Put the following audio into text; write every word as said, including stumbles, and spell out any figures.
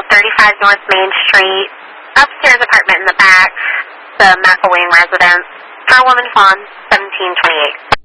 thirty-five North Main Street, upstairs apartment in the back, the McElwain residence, for a woman fawn, seventeen twenty-eight.